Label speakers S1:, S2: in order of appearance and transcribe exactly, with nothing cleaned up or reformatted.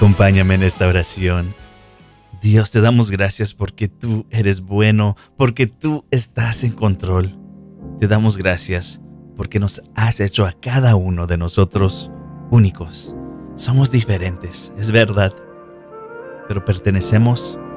S1: Acompáñame en esta oración. Dios, te damos gracias porque tú eres bueno, porque tú estás en control. Te damos gracias porque nos has hecho a cada uno de nosotros únicos. Somos diferentes, es verdad, pero pertenecemos